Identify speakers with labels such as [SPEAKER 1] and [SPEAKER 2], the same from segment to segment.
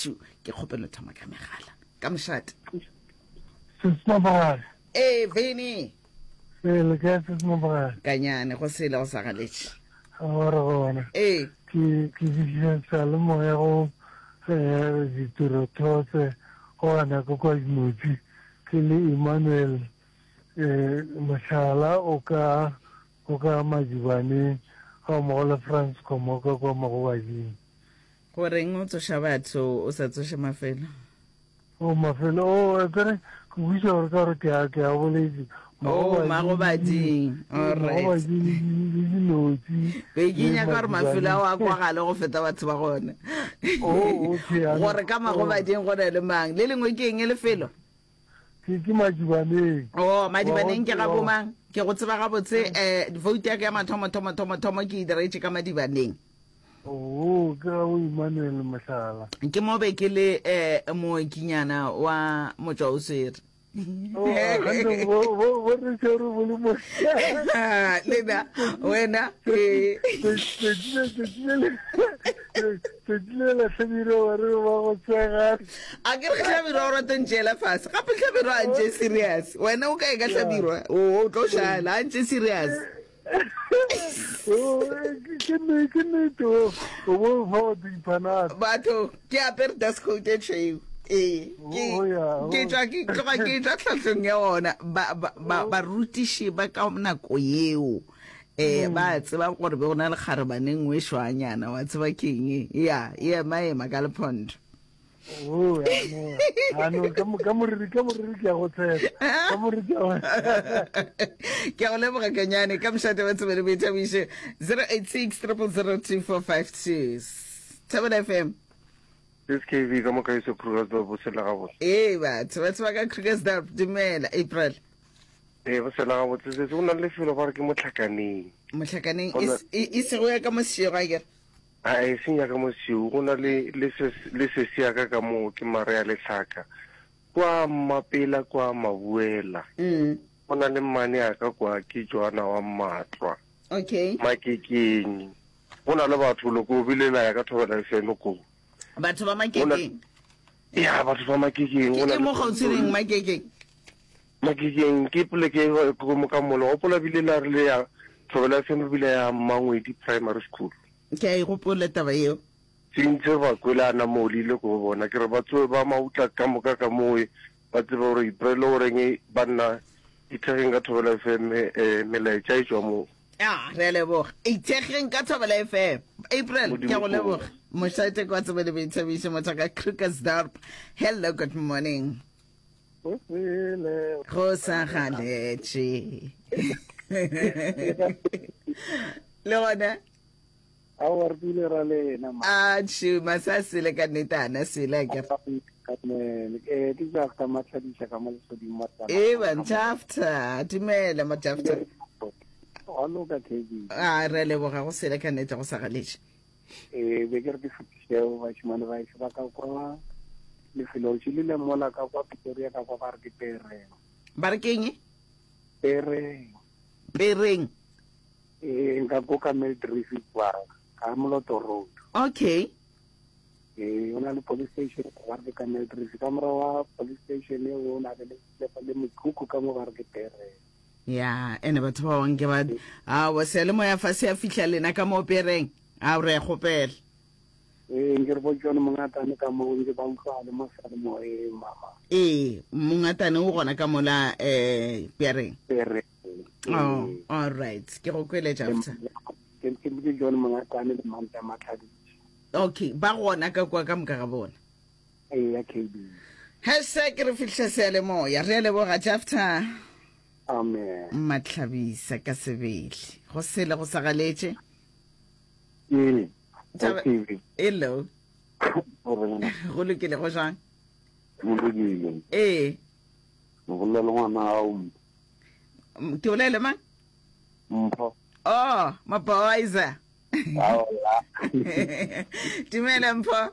[SPEAKER 1] gešo ke kgopelo thoma ka megala ka mošate
[SPEAKER 2] Sismabara.
[SPEAKER 1] Veni
[SPEAKER 2] Le ka sismabara.
[SPEAKER 1] kanyane go sele go sa galetše
[SPEAKER 2] Ahora gona.
[SPEAKER 1] Ki
[SPEAKER 2] Ki salmo ya go ditiro tose go ana go kwa motse ke le Emmanuel mashala o ka majibane ga mo le France como ka kwa magwaji
[SPEAKER 1] goreng o tsoša batho o sa tsoše mafelo
[SPEAKER 2] mafelo o kare go buša gore ka gore ke a boletse
[SPEAKER 1] magobading alright be ke nyaka gore mafelo ao a kwagale go feta batho ba gona gore ka magobading go na le mang le lengwe ke eng e lefelo
[SPEAKER 2] ke majibaneng
[SPEAKER 1] madibaneng ke ga bomang ke go tseba gabotse vote ya ke ya mathomo ke e diretse ka madibaneng
[SPEAKER 2] ke ga bo Emmanuel Mashala
[SPEAKER 1] ke mo be ke le mookinyana wa motswa o sere lena wena a ke re tlhabiro o ratentšela fase gape tlhabiro a ntše serious wena o kae ka tlhabirwa o tlo šala a ntše serious batho ke apere dascote tšheo ke tloga ke tla tlhatlhong ya ona barutiši ba ka nako yeo ba tseba gore be go na le kgarebaneng we šwanyana wa tseba keng ya ema ka lephondo ke go leboga kanyane ka mošate ba tsebele boithabiše 086 Thobela FM
[SPEAKER 3] SKV ka moka iso Krugersdorp bo sela ga botse
[SPEAKER 1] batho ba tseba ka Krugersdorp dumela April
[SPEAKER 3] bo sela ga botse se o na le felo ba re ke motlhakaneng
[SPEAKER 1] e se go ya ka mosiego a kere
[SPEAKER 3] a e senya ka mosiego go na le se siaka ka mo ke mare ya letlhaka kwa mapela kwa mabuela go na le mane ya ka kwa ke Joana wa Matlwa Makekeng go na le batho lo go bilela ya ka Thobela FM ko
[SPEAKER 1] batho ba Makekeng
[SPEAKER 3] batho ba Makekeng
[SPEAKER 1] ke mo gautshireng
[SPEAKER 3] Makekeng ke poleke go mo ka molo o pola bilela re le ya Thobela FM bile ya Mangwedi Primary School
[SPEAKER 1] ke a gopola taba eo
[SPEAKER 3] sintse ba kwelana mo le go bona ke re batho ba mautla ka moka ka moe ba tseba gore iprelo gore nge banna ithegeng ka Thobela FM melaetša e tswa mo
[SPEAKER 1] re a leboga ithegeng ka Thobela FM April ke a go leboga mošate kwa tsebele boithabiše motho ka Krugersdorp hello good morning go sa galetše le gona shuma sa sele ka netana sele ke bantšhafta dumela matšhafta re leboga go sele ka neta go sa galetše
[SPEAKER 2] be ke re ke fetišeo bašimane ba ešo ba ka kwa lefelo tše le le mola ka kwa Pretoria ka kwa ba re ke Pereng
[SPEAKER 1] ba re keng
[SPEAKER 2] Pereng nka go ka Meldriff kwa ka Moloto Road
[SPEAKER 1] okay
[SPEAKER 2] o na le police station ba re ka Meldriff ka mora wa police station o na le mekhuku ka mo ba re ke Pereng
[SPEAKER 1] ene batho ba bangwe ke ba wa sele mo ya fase ya fihla lena ka mo Pereng a re gopela
[SPEAKER 2] ngere bo John Mongatane ka mo ke ba mfa le masale mo mama
[SPEAKER 1] Mongatane o gona ka mola Pereng all right ke go kweletša after
[SPEAKER 2] ke John Mongatane le Manta Matladi
[SPEAKER 1] okay ba gona ka kwa ka moka ga bona
[SPEAKER 2] ya KB
[SPEAKER 1] hashtag re fihla sele moya re leboga after
[SPEAKER 2] amen
[SPEAKER 1] Matlhabisa ka sebele go sele go sa galetše hello go lokile go jang
[SPEAKER 2] go le ngwana ao
[SPEAKER 1] ke bolele mang
[SPEAKER 2] Mpho
[SPEAKER 1] Maboiza dumela Mpho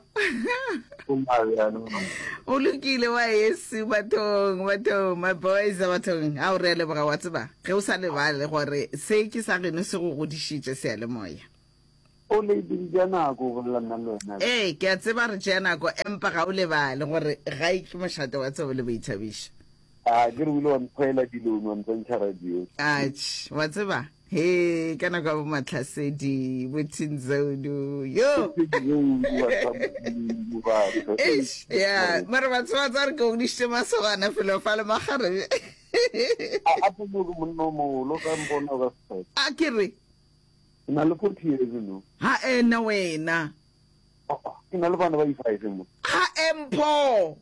[SPEAKER 1] o lokile wa Yesu bathong Maboiza bathong a o re leboga wa tseba ge o sa lebale gore se ke sa geno se go godišitše se ya le moya
[SPEAKER 4] o le dijana go bolla nna le wena
[SPEAKER 1] ke a tseba re jana go empa ga o lebale gore ga ke moshate wa tsebo le boithabisha
[SPEAKER 4] ke re wile wa mphoela dilono wa mpentšha radio
[SPEAKER 1] wa tseba he kana ka bo matlhasedi bo Tinzolo yo ya mara batho ba tsare go di shema sogana felo fa le magare
[SPEAKER 4] a puno go monno mo lo ka mbona ga se
[SPEAKER 1] a kere
[SPEAKER 4] ina le 40 years no
[SPEAKER 1] ha ena wena
[SPEAKER 4] ina le bana ba 5 mo
[SPEAKER 1] ha empo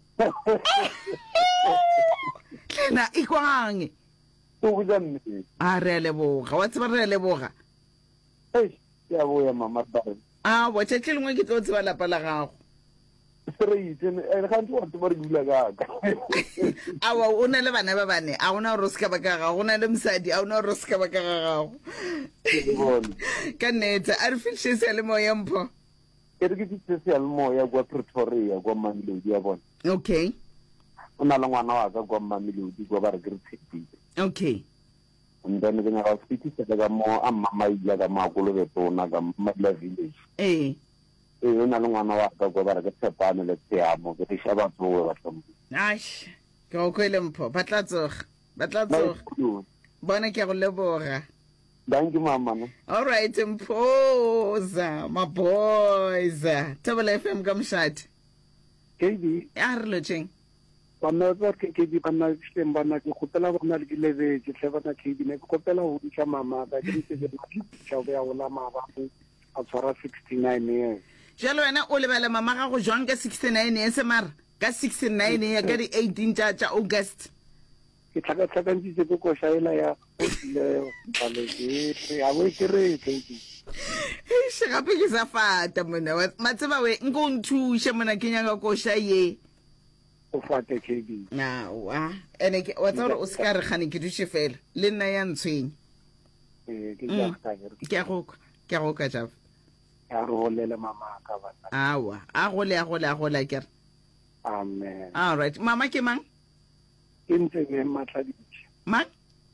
[SPEAKER 1] Kena ikwange
[SPEAKER 4] o bjane
[SPEAKER 1] a re leboga wa tseba re leboga
[SPEAKER 4] ya bo ya mama ba
[SPEAKER 1] wa tšetše lengwe ke tlo tseba lapa la gago
[SPEAKER 4] straight ga ntse wa tseba re dula ka
[SPEAKER 1] awa o na le bana ba bane a gona gore o seka ba ka gago o na le mosadi a gona gore o seka ba ka ga gago ka nnete a re fitlhe seyalemoya mpho
[SPEAKER 4] ke re ke fitlhe seyalemoya kwa Pretoria kwa Mamelodi ya bona
[SPEAKER 1] okay
[SPEAKER 4] o na le ngwana wa ka kwa Mamelodi kwa ba re ke re tshepile
[SPEAKER 1] okay
[SPEAKER 4] and then ke nyaka fitlhisa ka mo a mama ile ka makolo betona ka Madla village o na le ngwana wa ka kwa ba re ke tshepane le tsheamo ke re shaba tsoe ba tlomo
[SPEAKER 1] ash ke go kwele mpho ba tla tsoga bona ke go leboga
[SPEAKER 4] thank you mama
[SPEAKER 1] all right mphoza my boys Thobela FM ka mshati
[SPEAKER 5] KB
[SPEAKER 1] a re lotšeng
[SPEAKER 5] bana ba ke di bana stem bana ke khotela bana le leve ke tlhebana ke di ne ke khotela ho ditša mama ba ke se ke tšao ya ola maba a tshwara 69 years
[SPEAKER 1] jalo wena o lebala mama ga go jwang ka 69 years mara ka 69 ya ka di 18 tša August
[SPEAKER 5] ke tlhaka ntse ke ko shaela ya le bale ke a bo ke re ke
[SPEAKER 1] se gape ke sa fata mona matseba we nko nthushe mona ke nyaka ko shaye
[SPEAKER 5] o fate KB
[SPEAKER 1] wa ene ke wa tsara o ska re khane ke dutse fela le nna ya ntshwenya
[SPEAKER 5] ke ja
[SPEAKER 1] ke go ka ja
[SPEAKER 5] ya ro lele mama ka ba
[SPEAKER 1] awa a gole ke
[SPEAKER 5] amen
[SPEAKER 1] all right mama ke mang
[SPEAKER 5] ke ntse Matladitši
[SPEAKER 1] mang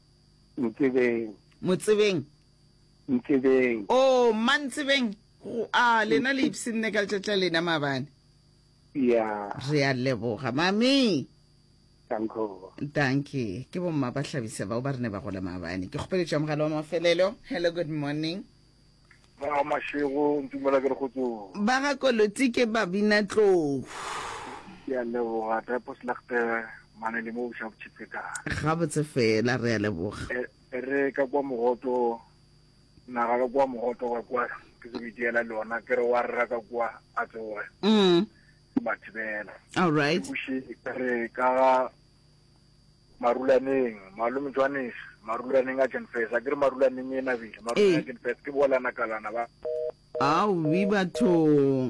[SPEAKER 1] Motsebeng oh Mantsebeng a lena le ipsinne ka tletla lena mabane
[SPEAKER 5] ya
[SPEAKER 1] re a leboga mami
[SPEAKER 5] thank
[SPEAKER 1] you ke bo mma ba hlabisa ba ba rene ba gola mabane ke kgopeletša mogala wa mafelelo hello good morning
[SPEAKER 3] ba mashego ntumela ke re khotso
[SPEAKER 1] ba ga koloti ke ba bina tlo
[SPEAKER 3] ya leboga ta poslagte mane le mo shop tshipeka
[SPEAKER 1] ga botse fela re a leboga
[SPEAKER 3] re ka kwa mogoto na ga kwa mogoto kwa ke se bitela lona ke re wa rra ka kwa a tsoe Mathibela
[SPEAKER 1] all right
[SPEAKER 3] re ka marulaneng malume Johannes marulaneng a Jenfest a ke re marulaneng ena bile marulaneng a Jenfest ke bola nakalana ba
[SPEAKER 1] wi batho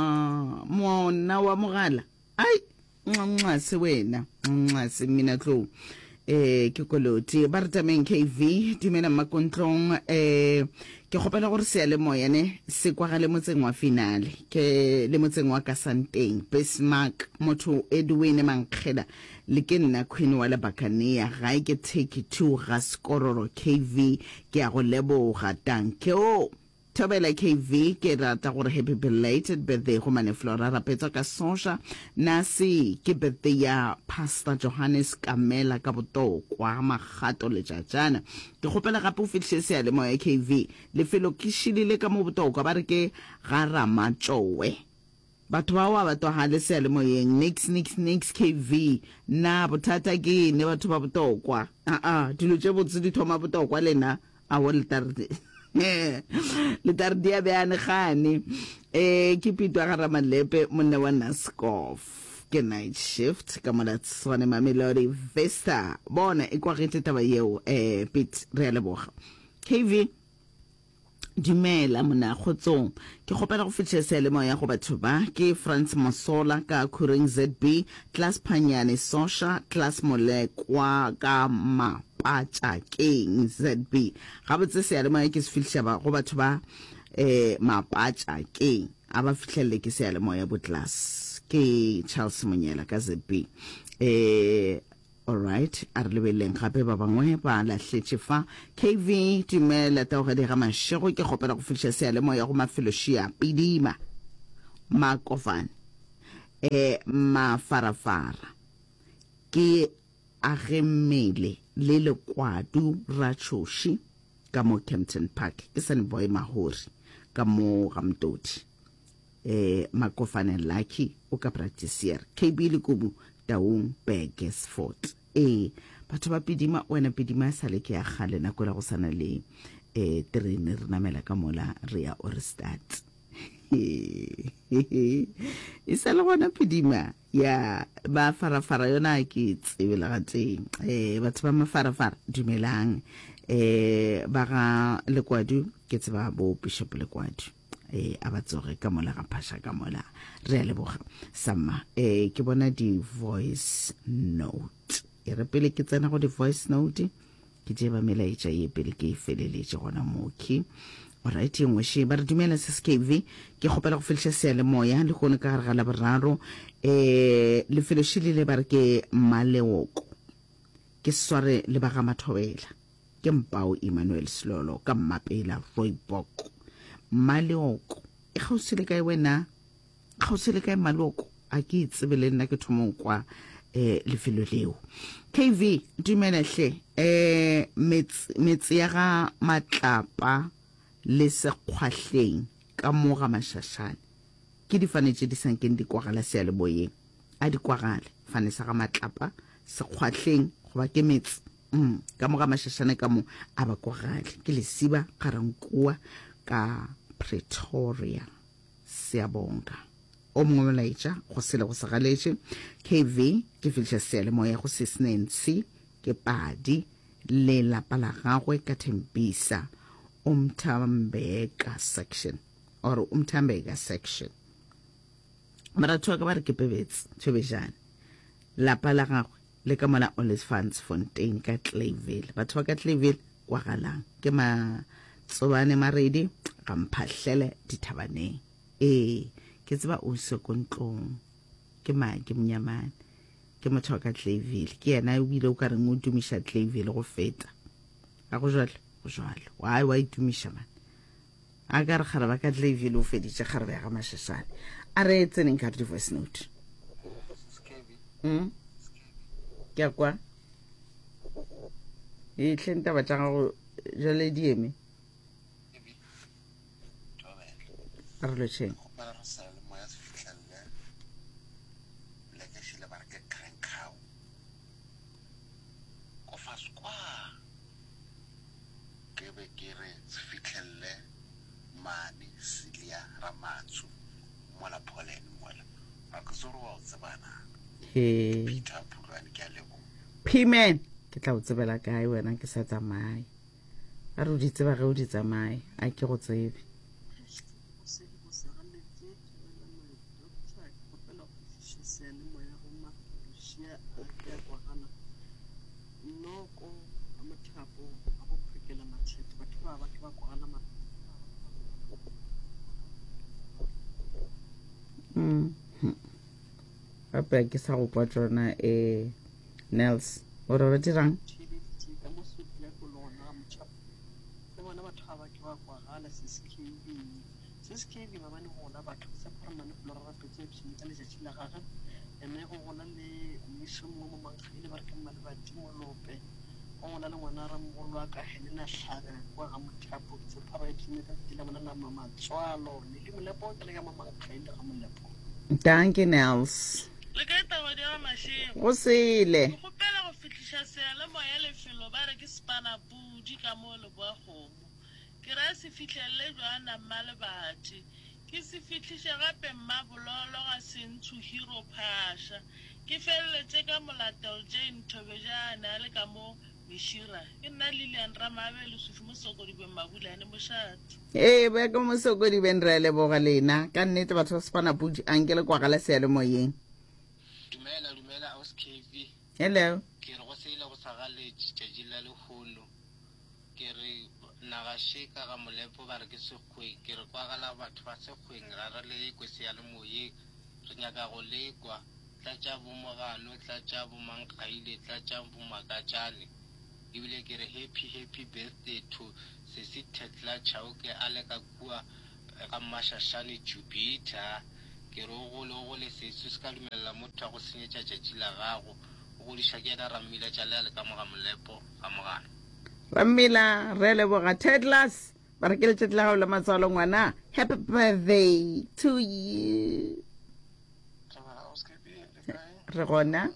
[SPEAKER 1] mona wa mogala ai se wena se mina tlo ke koloti ba re tameng KV dimela makontlong ke gopela gore seyalemoya ne se kwa gale motseng wa Finale ke le motseng wa Kasanteng Bismarck motho Edwin Mankgela le ke nna Queen wa Lebakania ga ke take 2 ga skororo KV ke a go leboga danke Thobela KV ke rata gore happy belated birthday go mane Flora rapetsa ka Sosha nasi ke birthday ya Pastor Johannes Kamela ka botokwa magato le jajana ke gopela gape o fitlhe seyalemoya KV lefelo ke shilile ka mo botokwa ba re ke ga Ramatsowe batho ba wa batho ha le seyalemoyeng nix KV na bothata ke ne batho ba botokwa dilo tše botse di thoma botokwa lena a wo letarde le tardia beane gane ke pitwa ga Ramalepe monna wa Naskov ke night shift ka mola tsone Mamelodi Vesta bona e kwa getse taba yeo pit re a leboga KV dumela mona khotsong ke gopela go fitlhe seyalemoya go batho ba ke France Masola ka Kureng ZB class Phanyane Sosha class Molekwa ka Mapatša King ZB ga botse seyalemoya ke se fitlhe ba go batho ba Mapatša King a ba fitlhelle ke seyalemoya bo class ke Charles Monyela ka ZB alright a re lebeleng gape ba bangwe ba lahletse fa KV Dumela taoga di ga mašego ke kgopela go fitlha sealemoya go mafelošia pidima Makofane mafarafara ke agemmele le lekwadu ratshoshi ka mo Kempton Park ke Sanboy Mahori ka mo Gamtoti Makofane Lucky o ka practiceer KB le kubu Taung Begesfort batho ba pidima wena pidima sale ke ya gale na kola go sana le terene re namela ka mola re ya Orstad isa le gona pidima ya ba farafara yona ke tsebela ga teng batho ba mafarafara dumelang ba ga lekwadu ke tseba bo Bishop Lekwadu a batsoge ka mola ga phasha ka mola re a leboga sama ke bona di voice note e re pele ke tsena go di voice note ke je ba melaetša ye pele ke feleletse gona moki alright ngwe she ba re dumela SKV ke kgopela go feliša sealemoya le gone ka gare ga la boraro le felošile le ba re ke Maleoko ke sware le ba ga Mathobela ke Mpao Emmanuel Slolo ka Mmapela Roybok Maleoko e gausile kae wena gausile kae Maleoko a ke itsebele nna ke thomong kwa lefelo leo KV dumela hle metsi ya ga Matlapa le sekgwahleng ka mo ga Mashashane ke difanetse di sankeng di kwagala sealeboyeng a di kwagale fane sa ga Matlapa sekgwahleng go ba ke metsi ka mo ga Mashashane ka mo a ba kwagale ke lesiba Garankuwa ka Pretoria Siyabonga o mongwe molaetša go sele go segaletše KV ke feliša sealemoya go Sisnensi ke Padi le lapa la gagwe ka Thembisa Umthambeka section maratho ka ba re ke Pebetse Thobejane lapa la gagwe le ka mola Oliphants Fontaine ka Clayville batho ba ka Clayville kwa galang ke Matsobane Maredi ga Mphahlele Dithabaneng ke tseba o sekontlong ke Mnyamane ke motho wa ka Clayville ke yena o bile o ka reng o dumisha Clayville go feta a go jwalo why itumisha man a ka re gare ba ka Clayville o feditše gare ba ga Mashashane a re tseneng ka di voice note ke a kwa e tlhenta ba tšanga go jale dieme a re lotšheng P-man ke tla o tsebela kae wena ke sa tsamaye a re o di tseba ge o di tsamaye a ke go tsebe gape ke sa go kwa tsona Nels o re ba dirang Danke Nels go sele
[SPEAKER 6] go pela go fitlisha sealemoya lefelo ba re ke Spana Pudi ka mo Leboagomo ke ra se fitlhelle jwana Mmalebati ke se fitlisha gape Mmabololo ga Sentsho Hero Phasha ke feleletse ka Molatel Jane Thobejane le ka mo Mishira ke nna Lilian Ramabele Sufi Mosokodi be Mabulane Moshatu
[SPEAKER 1] ba ka Mosokodi ben re leboga lena ka nnete batho ba Spana Pudi ankele kwa gala sealemoyeng
[SPEAKER 7] dumela aus KV
[SPEAKER 1] hello
[SPEAKER 7] ke re go sele go sagale tšatšila le holo ke re nagasheka ga molepo ba re ke sekgweng ke re kwa gala batho ba sekgweng ra re le ekwe sealemoye re nyaka go lekwa tlatša bomogano tlatša bomankgaile tlatša bomakatšane ebile ke re happy birthday to sesitetla chauke a le ka kua ka mašašane Jupiter ke re o gole sesu se ka dumelela motho a go senyetša tšatši la gago o godiša ke ena Rammila tša le a le ka moga molepo ka mogano
[SPEAKER 1] Rammila re leboga Tedlas ba re ke letšatši la gago la matswalo ngwana happy birthday to you re gona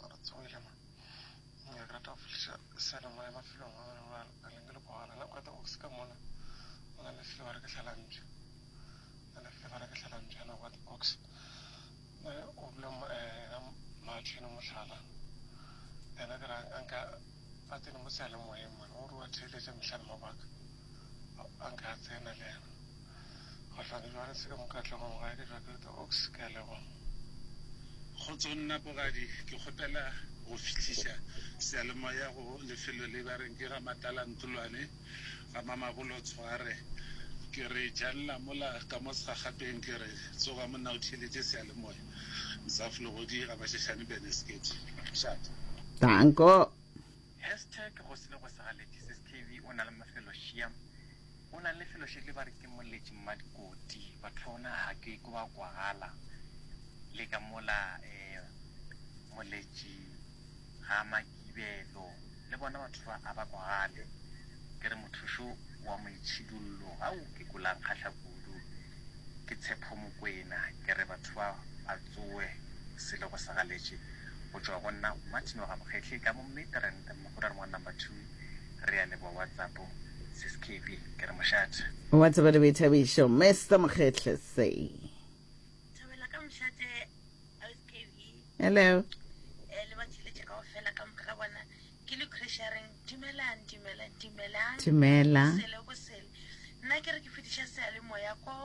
[SPEAKER 8] Khotsonna bogadi ke kgopela go fitliša sealemoya go lefelo le ba reng ke ga Matalantolwane ga Mamabolo Tshware ke re janla mola ka mo segagapeng ke re tsoga monna o thiletše sealemoya Msaflo godi ga bašešane Beneskate shat
[SPEAKER 1] Danko
[SPEAKER 9] go se le go sagaledi SKV o na le mafelo šiam o na le felo še le ba re ke moletši mmadikoti batho ona ga ke ko ba kwagala le ka mola moletši ga Makibelo le bona batho ba a ba kwagale ke re mothušo wa maitšhidullo ao ke kulang kgatlha kudu ke Tshepo Mokwena ke re batho ba a tsoe se le go sagaletše go tšwa go nna Martin wa Gamokgetlhe ka mo Midrand mogora mo number 2 re a leboa WhatsApp SKV ke re mošate
[SPEAKER 1] WhatsApp le Boithabišo Mr. Mokgetlhe say
[SPEAKER 10] Thabela ka mošate SKV
[SPEAKER 1] hello
[SPEAKER 10] le ba tšhiletše ka go fela ka moka ga bona ke le crasharing dumelang
[SPEAKER 1] Dumela
[SPEAKER 10] bosele nna ke re ke fetiša sealemoya ko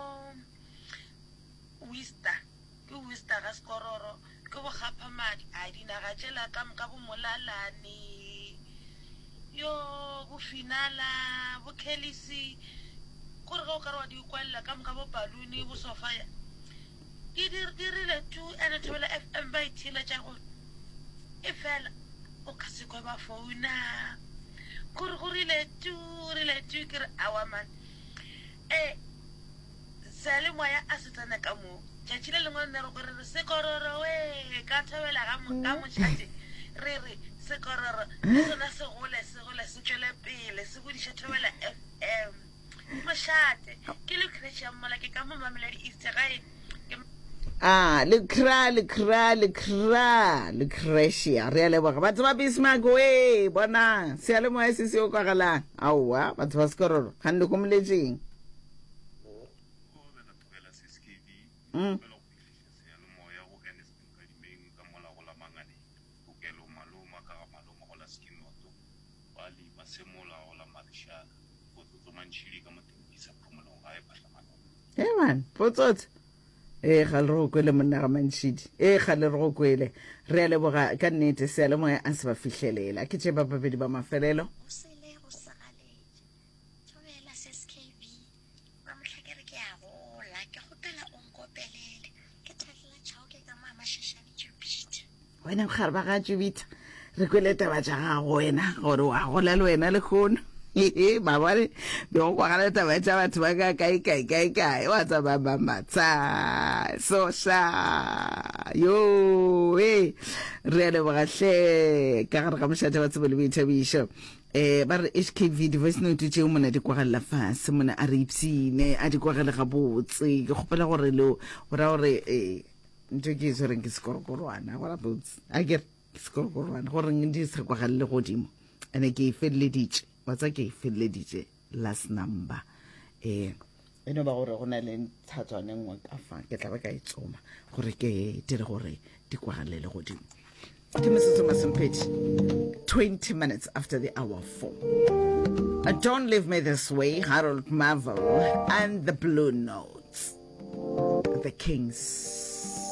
[SPEAKER 10] Wister ga Sekororo ke go gapa madi a dinaga tšela ka moka bomolalane yo bofinala bokhelisi kore ga o ka re wa di kwalela ka moka bobaluni bosofaya ke dirile tu ane Thobela FM ba ithila tša gore e fela o ka se kwa ba founa kore go rile tu ke re awa man sealemoya a se tsena ka moo tšatši le lengwe nne re gore re Sekororo we ka Thobela ka mošate re Sekororo le sona segole se tšwele pele se bodiša Thobela FM mošate ke le crasha mola ke ka mo mameladi Easter gae
[SPEAKER 1] le crashia re a leboga batho ba Bismarck we bona sealemoya se se o kwagalang aowa batho ba Sekororo ga nne ko moletseng man potsotse ga le go kwele monna ga Mantšhidi ga le re go kwele re a leboga ka nnete sealemoya a se ba fitlhelela ke tše ba babedi ba mafelelo wena gare ba ga Jupiter re kwele taba tša gago wena gore wa gola le wena le kgono babane be go kwagala taba tša batho ba ka kae wa tsa ba matsa sosha yo re a lebogahle ka gare ga mošate wa tsebo le Boithabišo ba re HKV di-voice note tšeo mona di kwagalela fase mona a re ipsine a di kwagele gabotse ke kgopela gore leo gora gore ntho ke iso reng ke sekorokorwana gora botse a kere ke sekorokorwana gore di sa kwagalele godimo ane ke e feleleditše watsa ke e feleleditše last number eno ba gore go na le thatswane nngwe ka fa ke tla ba ka e tsoma gore ke dire gore di kwagalele godimo ke mosotso masempedi 20 minutes after the hour 4 Don't Leave Me This Way, Harold Marvel and the Blue Notes, the Kings.